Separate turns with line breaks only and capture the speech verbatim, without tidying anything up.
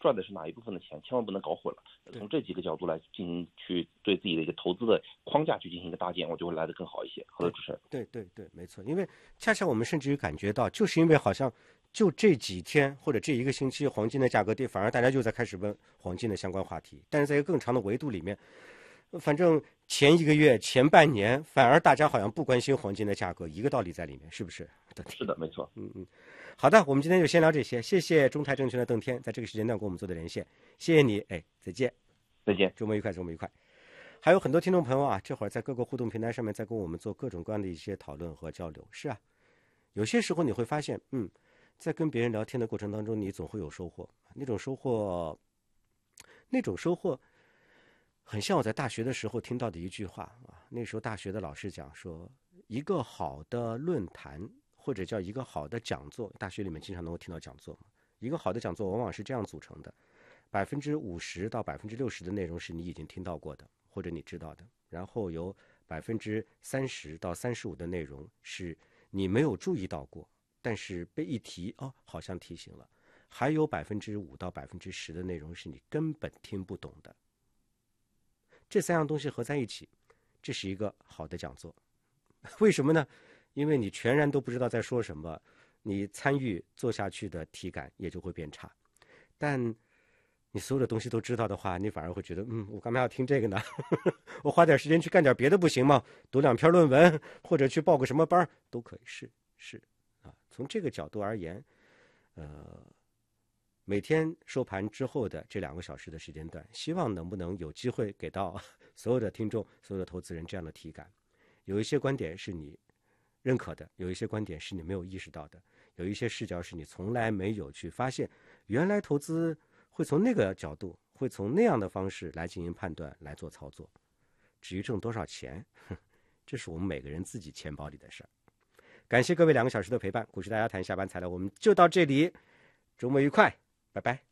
赚的是哪一部分的钱，千万不能搞混了。从这几个角度来进行去对自己的一个投资的框架去进行一个搭建，我就会来得更好一些。好的，主持人。
对对对，没错。因为恰恰我们甚至于感觉到，就是因为好像就这几天或者这一个星期黄金的价格跌，反而大家就在开始问黄金的相关话题。但是在一个更长的维度里面，反正前一个月、前半年，反而大家好像不关心黄金的价格，一个道理在里面，是不是？
是的，没错。
嗯嗯。好的，我们今天就先聊这些。谢谢中泰证券的邓天在这个时间段跟我们做的连线，谢谢你。哎，再见，
再见，
周末愉快，周末愉快。还有很多听众朋友啊，这会儿在各个互动平台上面在跟我们做各种各样的一些讨论和交流。是啊，有些时候你会发现，嗯，在跟别人聊天的过程当中，你总会有收获。那种收获，那种收获，很像我在大学的时候听到的一句话啊。那时候大学的老师讲说，一个好的论坛或者叫一个好的讲座，大学里面经常能够听到讲座嘛。一个好的讲座往往是这样组成的：百分之五十到百分之六十的内容是你已经听到过的，或者你知道的，然后有百分之三十到三十五的内容是你没有注意到过，但是被一提哦，好像提醒了，还有百分之五到百分之十的内容是你根本听不懂的。这三样东西合在一起，这是一个好的讲座。为什么呢？因为你全然都不知道在说什么，你参与做下去的体感也就会变差。但你所有的东西都知道的话，你反而会觉得，嗯，我干嘛要听这个呢？我花点时间去干点别的不行吗？读两篇论文，或者去报个什么班都可以。是是啊，从这个角度而言，呃，每天收盘之后的这两个小时的时间段，希望能不能有机会给到所有的听众、所有的投资人这样的体感。有一些观点是你认可的，有一些观点是你没有意识到的，有一些视角是你从来没有去发现，原来投资会从那个角度，会从那样的方式来进行判断，来做操作。至于挣多少钱，这是我们每个人自己钱包里的事儿。感谢各位两个小时的陪伴，股市大家谈下班材料我们就到这里，周末愉快，拜拜。